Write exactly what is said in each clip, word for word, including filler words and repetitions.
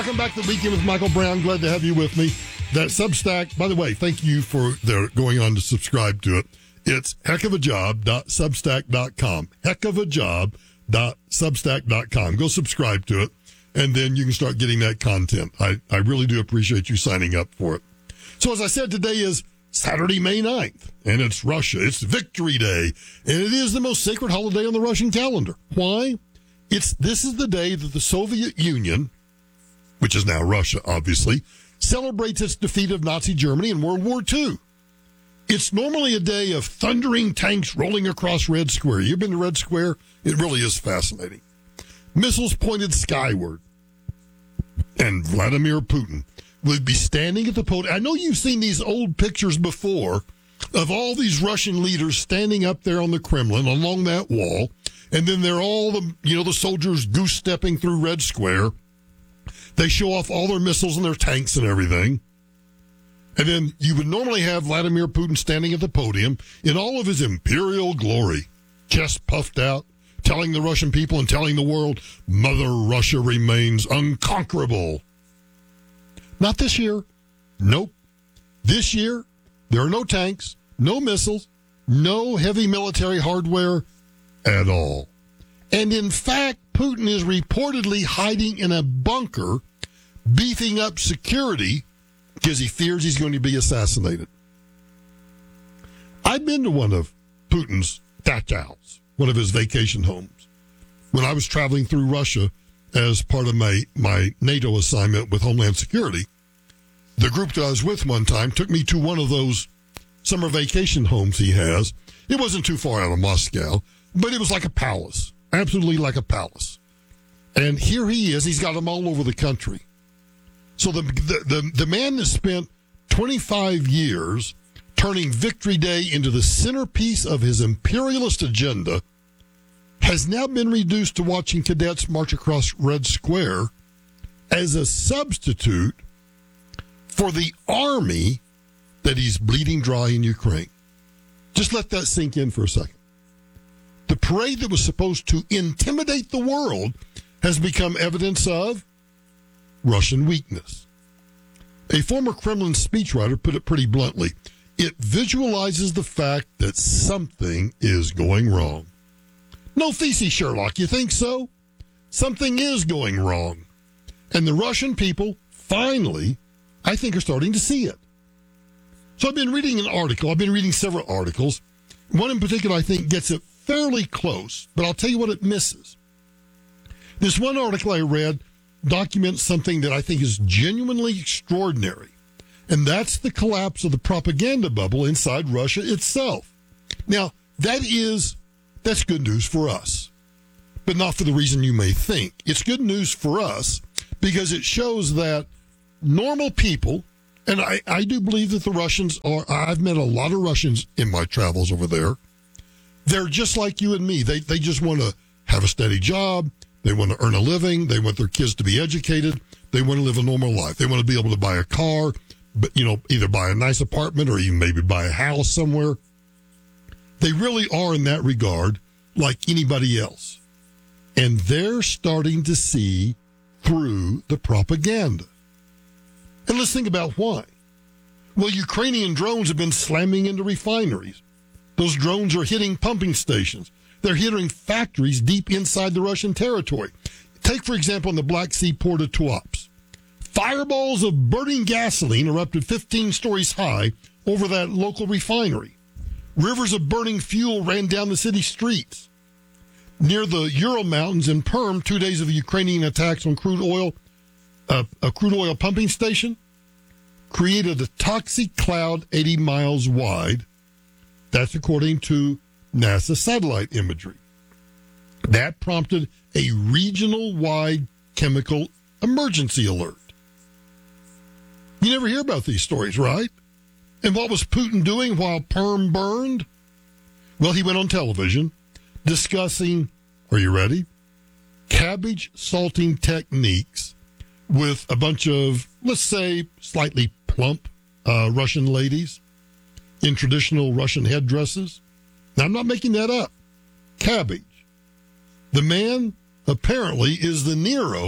Welcome back to the Weekend with Michael Brown. Glad to have you with me. That Substack, by the way, thank you for their going on to subscribe to it. It's heckofajob dot substack dot com. heckofajob dot substack dot com. Go subscribe to it, and then you can start getting that content. I, I really do appreciate you signing up for it. So as I said, today is Saturday, May ninth, and it's Russia. It's Victory Day, and it is the most sacred holiday on the Russian calendar. Why? It's This is the day that the Soviet Union, which is now Russia, obviously, celebrates its defeat of Nazi Germany in World War Two. It's normally a day of thundering tanks rolling across Red Square. You've been to Red Square? It really is fascinating. Missiles pointed skyward. And Vladimir Putin would be standing at the podium. I know you've seen these old pictures before of all these Russian leaders standing up there on the Kremlin along that wall. And then they're all the, you know, the soldiers goose-stepping through Red Square. They show off all their missiles and their tanks and everything. And then you would normally have Vladimir Putin standing at the podium in all of his imperial glory, chest puffed out, telling the Russian people and telling the world, Mother Russia remains unconquerable. Not this year. Nope. This year, there are no tanks, no missiles, no heavy military hardware at all. And in fact, Putin is reportedly hiding in a bunker, beefing up security because he fears he's going to be assassinated. I've been to one of Putin's dachau's, one of his vacation homes, when I was traveling through Russia as part of my, my NATO assignment with Homeland Security. The group that I was with one time took me to one of those summer vacation homes he has. It wasn't too far out of Moscow, but it was like a palace, absolutely like a palace. And here he is. He's got them all over the country. So the, the the the man that spent twenty-five years turning Victory Day into the centerpiece of his imperialist agenda has now been reduced to watching cadets march across Red Square as a substitute for the army that he's bleeding dry in Ukraine. Just let that sink in for a second. The parade that was supposed to intimidate the world has become evidence of Russian weakness. A former Kremlin speechwriter put it pretty bluntly. It visualizes the fact that something is going wrong. No feces, Sherlock. You think so? Something is going wrong. And the Russian people, finally, I think, are starting to see it. So I've been reading an article. I've been reading several articles. One in particular, I think, gets it fairly close, but I'll tell you what it misses. This one article I read documents something that I think is genuinely extraordinary, and that's the collapse of the propaganda bubble inside Russia itself. Now, that is, that's good news for us, but not for the reason you may think. It's good news for us because it shows that normal people, and I, I do believe that the Russians are, I've met a lot of Russians in my travels over there. They're just like you and me. They they just want to have a steady job. They want to earn a living. They want their kids to be educated. They want to live a normal life. They want to be able to buy a car, but, you know, either buy a nice apartment or even maybe buy a house somewhere. They really are, in that regard, like anybody else. And they're starting to see through the propaganda. And let's think about why. Well, Ukrainian drones have been slamming into refineries. Those drones are hitting pumping stations. They're hitting factories deep inside the Russian territory. Take, for example, in the Black Sea port of Tuapse. Fireballs of burning gasoline erupted fifteen stories high over that local refinery. Rivers of burning fuel ran down the city streets. Near the Ural Mountains in Perm, two days of Ukrainian attacks on crude oil, uh, a crude oil pumping station, created a toxic cloud eighty miles wide. That's according to NASA satellite imagery. That prompted a regional-wide chemical emergency alert. You never hear about these stories, right? And what was Putin doing while Perm burned? Well, he went on television discussing, are you ready? Cabbage salting techniques with a bunch of, let's say, slightly plump uh, Russian ladies in traditional Russian headdresses. Now, I'm not making that up. Cabbage. The man, apparently, is the Nero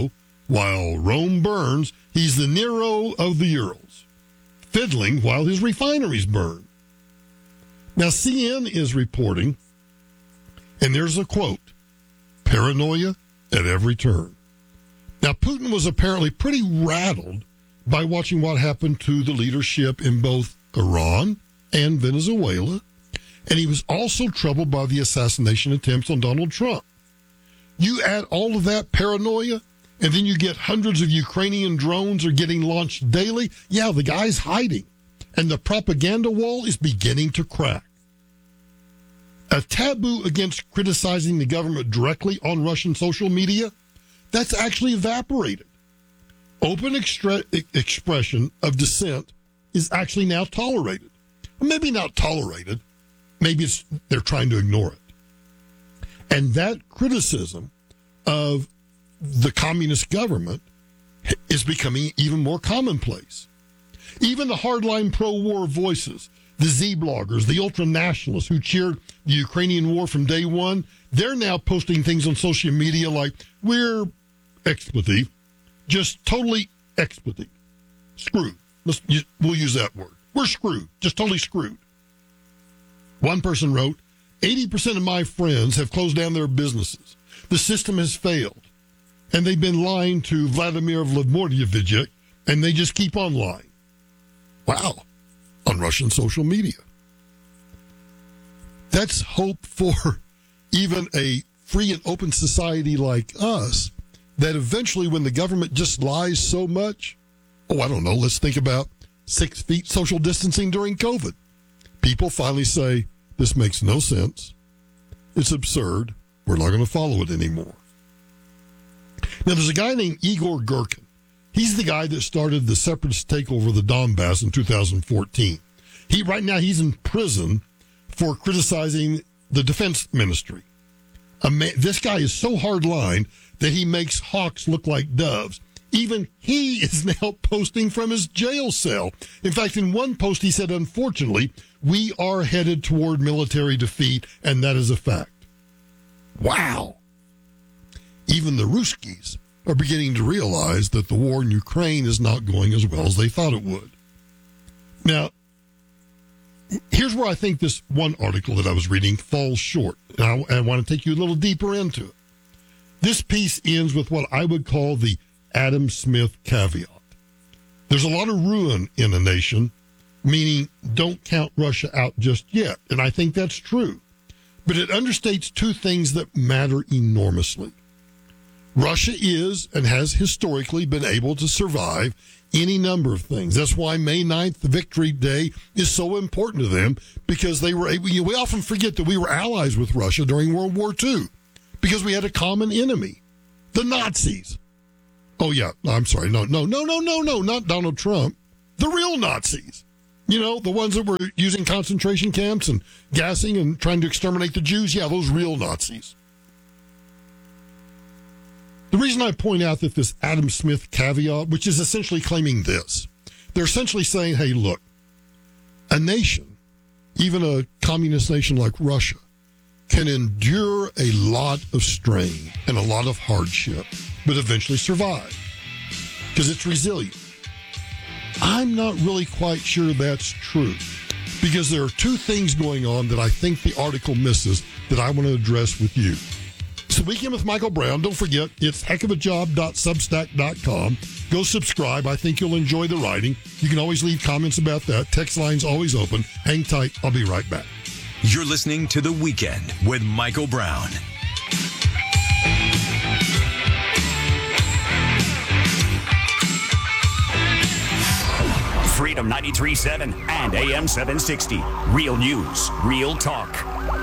While Rome burns, he's the Nero of the Urals, fiddling while his refineries burn. Now, C N N is reporting, and there's a quote, paranoia at every turn. Now, Putin was apparently pretty rattled by watching what happened to the leadership in both Iran and Venezuela, and he was also troubled by the assassination attempts on Donald Trump. You add all of that paranoia, and then you get hundreds of Ukrainian drones are getting launched daily. Yeah, the guy's hiding, and the propaganda wall is beginning to crack. A taboo against criticizing the government directly on Russian social media, that's actually evaporated. Open extra- expression of dissent is actually now tolerated. Maybe not tolerated. Maybe it's, they're trying to ignore it. And that criticism of the communist government is becoming even more commonplace. Even the hardline pro-war voices, the Z-bloggers, the ultra-nationalists who cheered the Ukrainian war from day one, they're now posting things on social media like, we're expletive, just totally expletive, screwed. Let's, we'll use that word. We're screwed, just totally screwed. One person wrote, eighty percent of my friends have closed down their businesses. The system has failed. And they've been lying to Vladimir Vladimirovich, and they just keep on lying. Wow. On Russian social media. That's hope for even a free and open society like us, that eventually when the government just lies so much, oh, I don't know, let's think about six feet social distancing during COVID. People finally say, this makes no sense. It's absurd. We're not going to follow it anymore. Now, there's a guy named Igor Girkin. He's the guy that started the separatist takeover of the Donbass in two thousand fourteen. He right now he's in prison for criticizing the defense ministry. A man, this guy is so hardline that he makes hawks look like doves. Even he is now posting from his jail cell. In fact, in one post he said, unfortunately, we are headed toward military defeat, and that is a fact. Wow. Even the Ruskies are beginning to realize that the war in Ukraine is not going as well as they thought it would. Now, here's where I think this one article that I was reading falls short, and I, I want to take you a little deeper into it. This piece ends with what I would call the Adam Smith caveat. There's a lot of ruin in a nation, meaning don't count Russia out just yet, and I think that's true. But it understates two things that matter enormously. Russia is and has historically been able to survive any number of things. That's why May ninth, the Victory Day, is so important to them, because they were able, you know, we often forget that we were allies with Russia during World War Two because we had a common enemy, the Nazis. Oh, yeah, I'm sorry. No, no, no, no, no, no, not Donald Trump. The real Nazis. You know, the ones that were using concentration camps and gassing and trying to exterminate the Jews. Yeah, those real Nazis. The reason I point out that this Adam Smith caveat, which is essentially claiming this, they're essentially saying, hey, look, a nation, even a communist nation like Russia, can endure a lot of strain and a lot of hardship, but eventually survive because it's resilient. I'm not really quite sure that's true, because there are two things going on that I think the article misses that I want to address with you. So Weekend with Michael Brown, don't forget, it's heck of a job dot substack dot com. Go subscribe. I think you'll enjoy the writing. You can always leave comments about that. Text line's always open. Hang tight. I'll be right back. You're listening to The Weekend with Michael Brown. Freedom ninety-three point seven and A M seven sixty. Real news, real talk.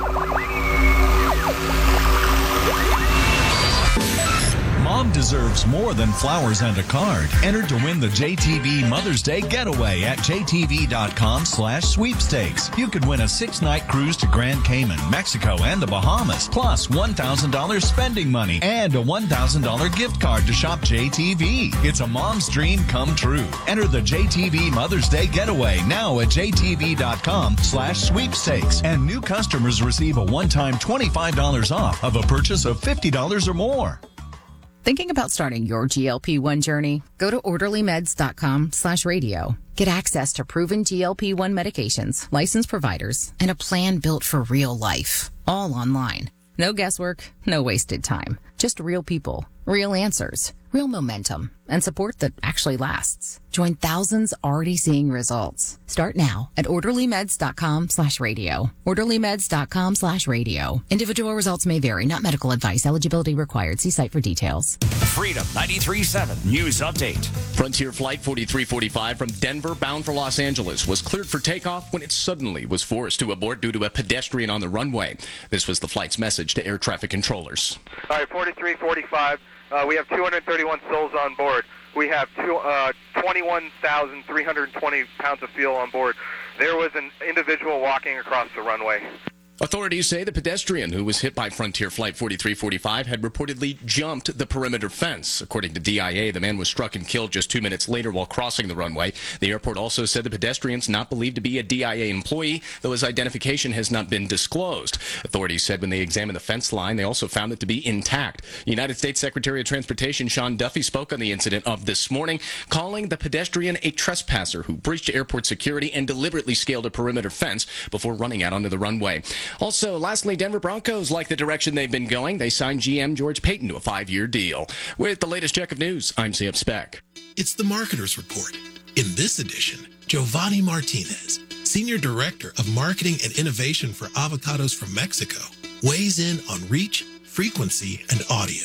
Mom deserves more than flowers and a card. Enter to win the J T V Mother's Day Getaway at J T V dot com slash sweepstakes. You could win a six-night cruise to Grand Cayman, Mexico, and the Bahamas, plus one thousand dollars spending money and a one thousand dollars gift card to shop J T V. It's a mom's dream come true. Enter the J T V Mother's Day Getaway now at J T V dot com slash sweepstakes. And new customers receive a one-time twenty-five dollars off of a purchase of fifty dollars or more. Thinking about starting your G L P one journey? Go to orderlymeds.com slash radio. Get access to proven G L P one medications, licensed providers, and a plan built for real life. All online. No guesswork, no wasted time. Just real people, real answers, real momentum, and support that actually lasts. Join thousands already seeing results. Start now at orderlymeds.com slash radio. orderlymeds.com slash radio. Individual results may vary, not medical advice. Eligibility required. See site for details. Freedom ninety-three point seven News Update. Frontier Flight forty-three forty-five from Denver bound for Los Angeles was cleared for takeoff when it suddenly was forced to abort due to a pedestrian on the runway. This was the flight's message to air traffic controllers. All right, forty-three forty-five. Uh, we have two hundred thirty-one souls on board. We have two, uh, twenty-one thousand three hundred twenty pounds of fuel on board. There was an individual walking across the runway. Authorities say the pedestrian who was hit by Frontier Flight forty-three forty-five had reportedly jumped the perimeter fence. According to D I A, the man was struck and killed just two minutes later while crossing the runway. The airport also said the pedestrian's not believed to be a D I A employee, though his identification has not been disclosed. Authorities said when they examined the fence line, they also found it to be intact. United States Secretary of Transportation Sean Duffy spoke on the incident of this morning, calling the pedestrian a trespasser who breached airport security and deliberately scaled a perimeter fence before running out onto the runway. Also, lastly, Denver Broncos like the direction they've been going. They signed G M George Payton to a five-year deal. With the latest check of news, I'm Sam Speck. It's the Marketer's Report. In this edition, Giovanni Martinez, Senior Director of Marketing and Innovation for Avocados from Mexico, weighs in on reach, frequency, and audio.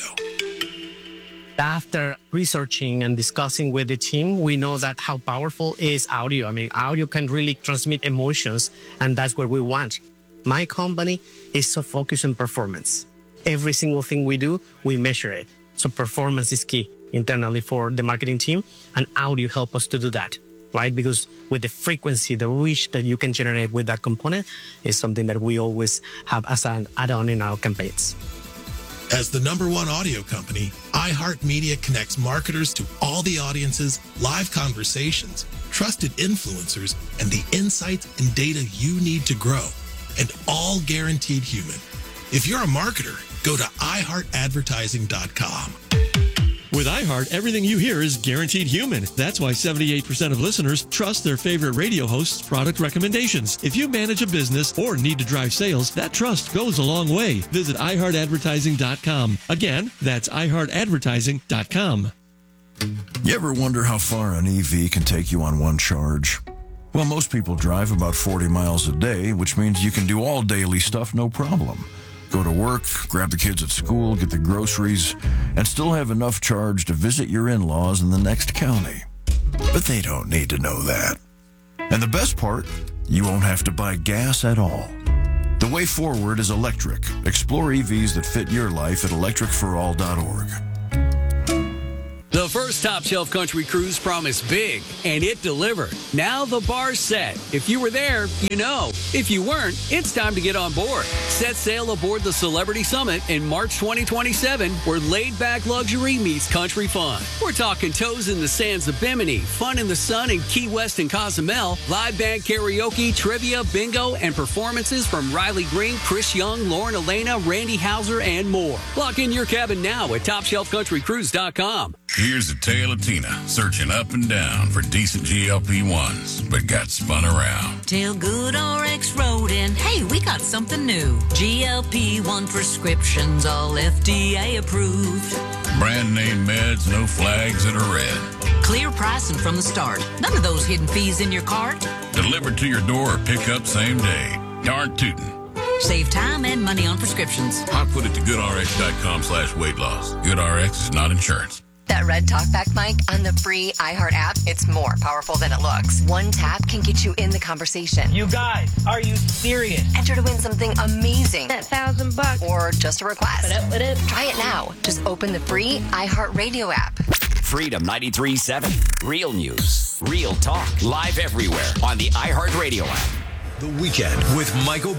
After researching and discussing with the team, we know that how powerful is audio. I mean, audio can really transmit emotions, and that's what we want. My company is so focused on performance. Every single thing we do, we measure it. So performance is key internally for the marketing team, and audio help us to do that, right? Because with the frequency, the reach that you can generate with that component is something that we always have as an add-on in our campaigns. As the number one audio company, iHeartMedia connects marketers to all the audiences, live conversations, trusted influencers, and the insights and data you need to grow. And all guaranteed human. If you're a marketer, go to i heart advertising dot com. With iHeart, everything you hear is guaranteed human. That's why seventy-eight percent of listeners trust their favorite radio host's product recommendations. If you manage a business or need to drive sales, that trust goes a long way. Visit i heart advertising dot com. Again, that's i heart advertising dot com. You ever wonder how far an E V can take you on one charge? Well, most people drive about forty miles a day, which means you can do all daily stuff no problem. Go to work, grab the kids at school, get the groceries, and still have enough charge to visit your in-laws in the next county. But they don't need to know that. And the best part, you won't have to buy gas at all. The way forward is electric. Explore E Vs that fit your life at electric for all dot org. The first Top Shelf Country Cruise promised big, and it delivered. Now the bar's set. If you were there, you know. If you weren't, it's time to get on board. Set sail aboard the Celebrity Summit in March twenty twenty-seven, where laid-back luxury meets country fun. We're talking toes in the sands of Bimini, fun in the sun in Key West and Cozumel, live band karaoke, trivia, bingo, and performances from Riley Green, Chris Young, Lauren Elena, Randy Hauser, and more. Lock in your cabin now at top shelf country cruise dot com. Here's the tale of Tina, searching up and down for decent G L P ones, but got spun around. Tell Good R X wrote in, hey, we got something new. G L P one prescriptions, all F D A approved. Brand name meds, no flags that are red. Clear pricing from the start. None of those hidden fees in your cart. Delivered to your door or pick up same day. Darn tootin'. Save time and money on prescriptions. I put it to good r x dot com slash weight loss. GoodRx is not insurance. That red talkback mic on the free iHeart app, it's more powerful than it looks. One tap can get you in the conversation. You guys, are you serious? Enter to win something amazing. That thousand bucks. Or just a request. What up, what up? Try it now. Just open the free iHeartRadio app. Freedom ninety-three point seven. Real news, real talk, live everywhere on the iHeartRadio app. The Weekend with Michael